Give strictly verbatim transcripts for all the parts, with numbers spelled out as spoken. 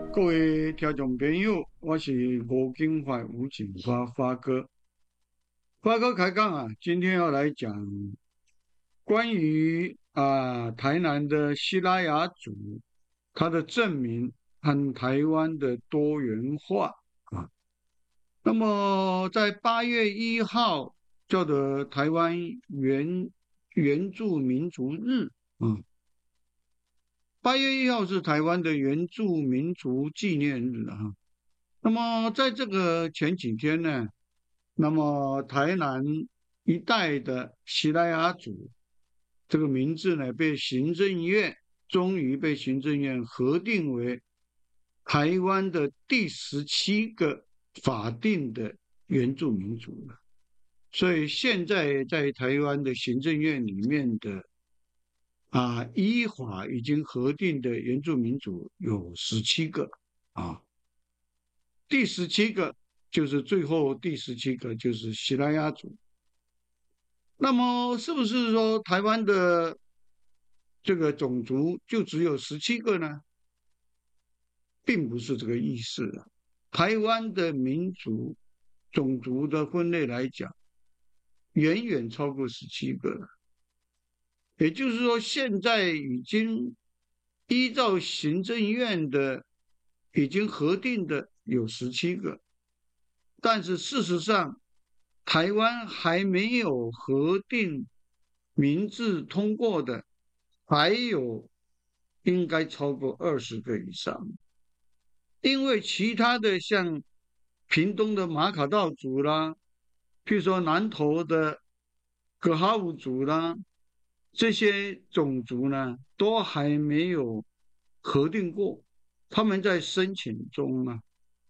各位听众朋友，我是吴金华吴景发发哥。发哥开讲啊，今天要来讲关于啊台南的西拉雅族，它的证明和台湾的多元化啊。那么在八月一号叫做台湾原原住民族日啊，八月一号是台湾的原住民族纪念日啊。那么在这个前几天呢，那么台南一带的西拉雅族这个名字呢，被行政院终于被行政院核定为台湾的第十七个法定的原住民族了。所以现在在台湾的行政院里面的啊，依法已经核定的原住民族有十七个啊。第十七个就是最后第十七个就是西拉雅族。那么是不是说台湾的这个种族就只有十七个呢？并不是这个意思啊。台湾的民族种族的分类来讲，远远超过十七个了。也就是说，现在已经依照行政院的已经核定的有十七个，但是事实上，台湾还没有核定民治通过的，还有应该超过二十个以上。因为其他的像屏东的马卡道族啦，譬如说南投的格哈巫族啦，这些种族呢，都还没有核定过，他们在申请中呢。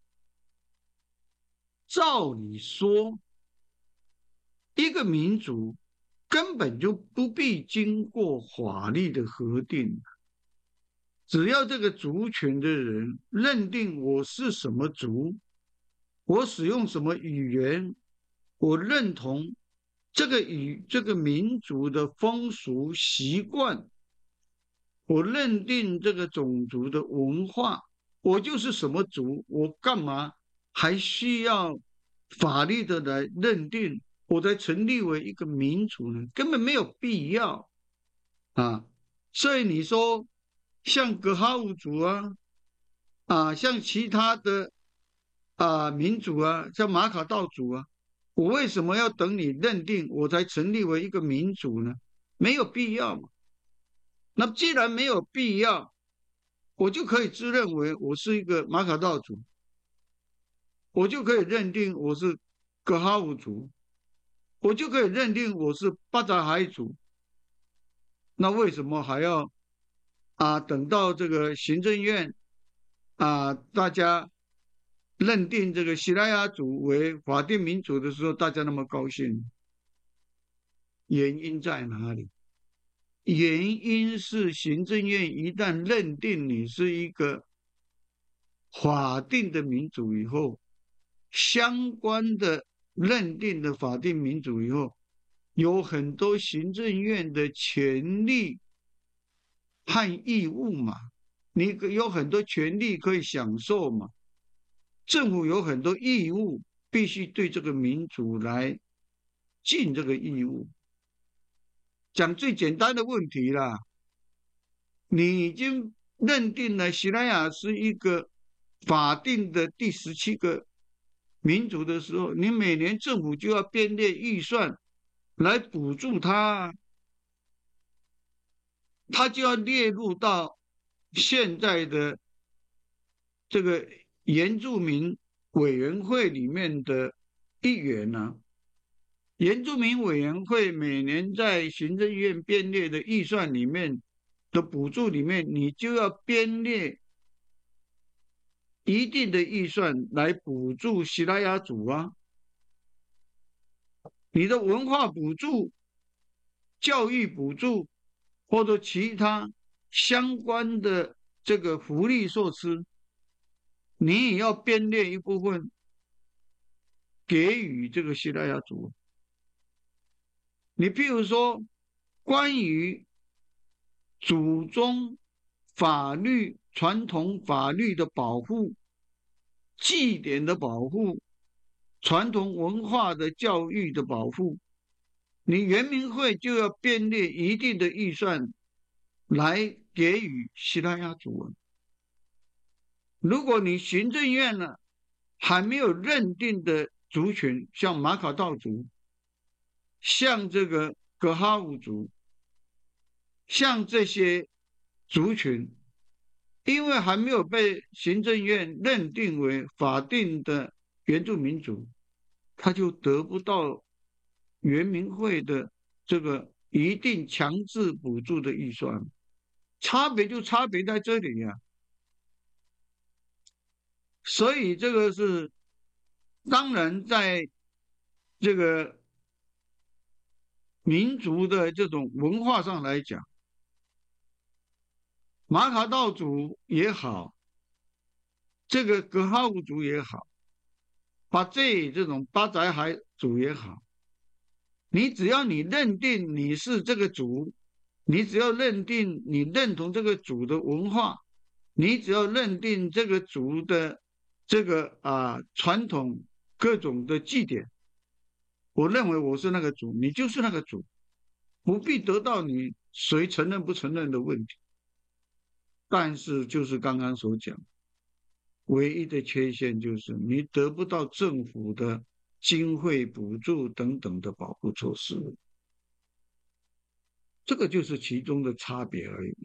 照理说，一个民族根本就不必经过法律的核定，只要这个族群的人认定我是什么族，我使用什么语言，我认同这个语这个民族的风俗习惯，我认定这个种族的文化，我就是什么族，我干嘛还需要法律的来认定我才成立为一个民族呢？根本没有必要啊！所以你说像格哈巫族啊，啊，像其他的啊民族啊，像马卡道族啊，我为什么要等你认定我才成立为一个民族呢？没有必要嘛。那既然没有必要，我就可以自认为我是一个马卡道族，我就可以认定我是格哈巫族，我就可以认定我是巴扎海族。那为什么还要啊等到这个行政院啊大家认定这个西拉雅族为法定民族的时候，大家那么高兴？原因在哪里？原因是行政院一旦认定你是一个法定的民主以后，相关的认定的法定民主以后，有很多行政院的权利和义务嘛，你有很多权利可以享受嘛，政府有很多义务必须对这个民主来尽这个义务。讲最简单的问题啦，你已经认定了西拉雅是一个法定的第十七个民族的时候，你每年政府就要编列预算来补助他，他就要列入到现在的这个原住民委员会里面的一员呢、啊。原住民委员会每年在行政院编列的预算里面的补助里面，你就要编列一定的预算来补助西拉雅族啊。你的文化补助、教育补助或者其他相关的这个福利措施，你也要编列一部分给予这个西拉雅族。你譬如说，关于祖宗法律传统法律的保护、祭典的保护、传统文化的教育的保护，你原民会就要编列一定的预算来给予西拉雅族。如果你行政院呢还没有认定的族群，像马卡道族、像这个格哈武族、像这些族群，因为还没有被行政院认定为法定的原住民族，他就得不到原民会的这个一定强制补助的预算，差别就差别在这里呀、啊。所以这个是当然在这个民族的这种文化上来讲，马卡道族也好，这个格哈武族也好，巴这这种巴宅海族也好，你只要你认定你是这个族，你只要认定你认同这个族的文化，你只要认定这个族的这个啊传统各种的祭典，我认为我是那个族，你就是那个族，不必得到你谁承认不承认的问题。但是就是刚刚所讲，唯一的缺陷就是你得不到政府的经费补助等等的保护措施，这个就是其中的差别而已。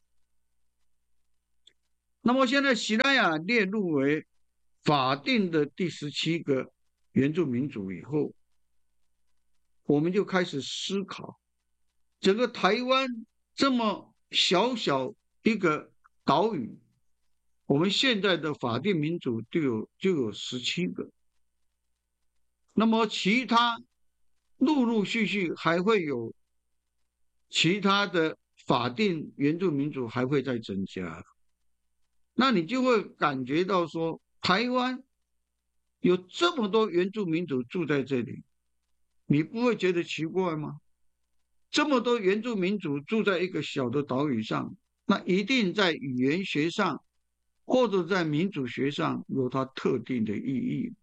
那么现在西拉雅列入为法定的第十七个原住民族以后，我们就开始思考，整个台湾这么小小一个岛屿，我们现在的法定民族就有就有十七个，那么其他陆陆续续还会有其他的法定原住民族还会再增加，那你就会感觉到说，台湾有这么多原住民族住在这里，你不会觉得奇怪吗？这么多原住民族住在一个小的岛屿上，那一定在语言学上或者在民族学上有它特定的意义。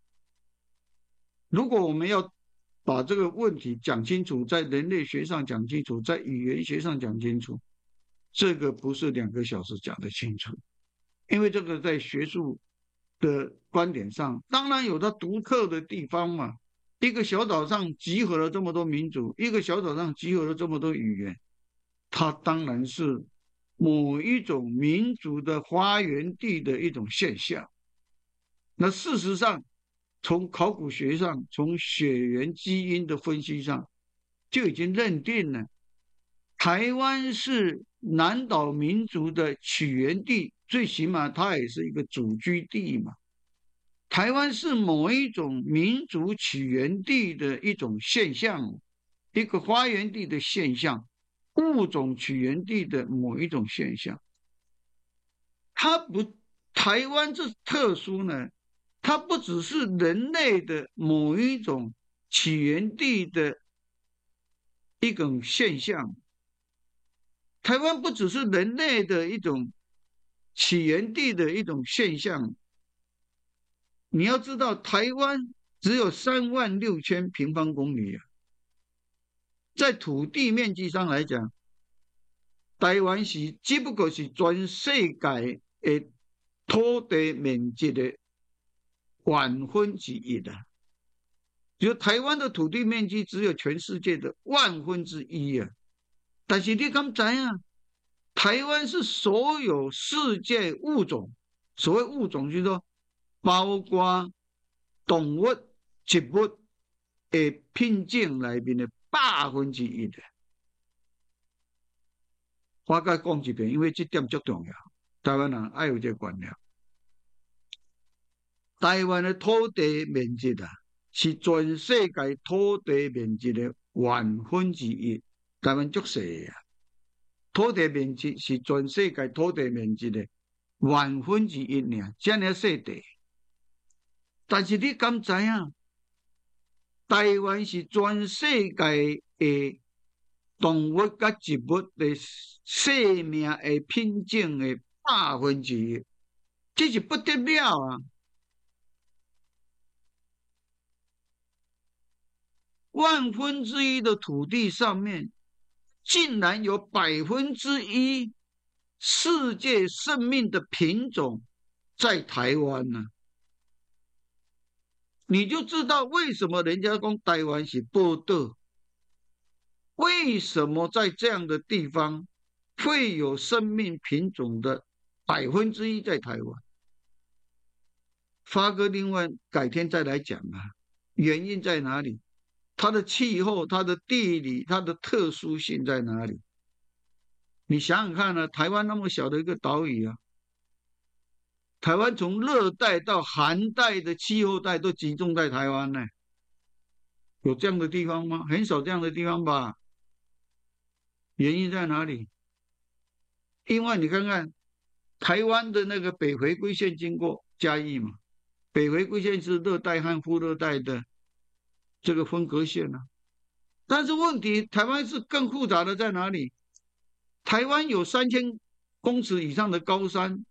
如果我们要把这个问题讲清楚，在人类学上讲清楚，在语言学上讲清楚，这个不是两个小时讲得清楚，因为这个在学术的观点上，当然有它独特的地方嘛。一个小岛上集合了这么多民族，一个小岛上集合了这么多语言，它当然是某一种民族的发源地的一种现象。那事实上，从考古学上，从血缘基因的分析上，就已经认定了台湾是南岛民族的起源地，最起码它也是一个祖居地嘛。台湾是某一种民族起源地的一种现象，一个发源地的现象，物种起源地的某一种现象。它不，台湾这特殊呢，它不只是人类的某一种起源地的一种现象，台湾不只是人类的一种起源地的一种现象。你要知道，台湾只有三万六千平方公里啊，在土地面积上来讲，台湾是只不过是全世界的土地面积的万分之一啊。就台湾的土地面积只有全世界的万分之一啊。但是你敢知啊？台湾是所有世界物种，所谓物种就是说，包括动物、植物的品种里面的百分之一的。我再讲一遍，因为这点最重要，台湾人爱有这个观念。台湾的土地面积啊，是全世界土地面积的万分之一。台湾足小啊，土地面积是全世界土地面积的万分之一尔，这样小地。但是你敢知啊？台湾是全世界的动物甲植物的生命的品种的大分之一，这是不得了啊！万分之一的土地上面，竟然有百分之一世界生命的品种在台湾呢、啊，你就知道为什么人家讲台湾是宝岛，为什么在这样的地方会有生命品种的百分之一在台湾？发哥，另外改天再来讲啊，原因在哪里？它的气候、它的地理、它的特殊性在哪里？你想想看啊，台湾那么小的一个岛屿啊，台湾从热带到寒带的气候带都集中在台湾呢，有这样的地方吗？很少这样的地方吧？原因在哪里？因为你看看台湾的那个北回归线经过嘉义嘛，北回归线是热带和副热带的这个分隔线啊。但是问题，台湾是更复杂的在哪里？台湾有三千公尺以上的高山，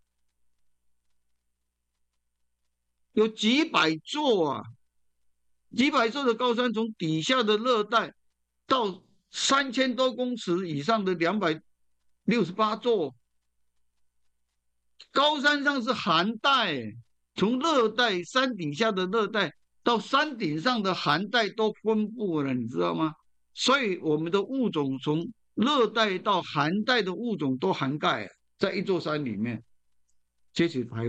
有几百座啊，几百座的高山，从底下的热带到三千多公尺以上的两百六十八座，高山上是寒带，从热带山底下的热带到山顶上的寒带都分布了，你知道吗？所以我们的物种从热带到寒带的物种都涵盖在一座山里面，这是台湾。